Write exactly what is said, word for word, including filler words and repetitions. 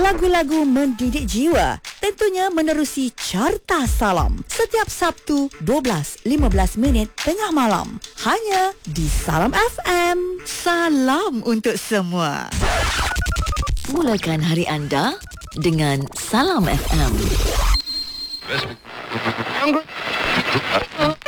lagu-lagu mendidik jiwa, tentunya menerusi Carta Salam setiap Sabtu dua belas lima belas minit tengah malam, hanya di Salam F M. Salam untuk semua. Mulakan hari anda dengan Salam F M.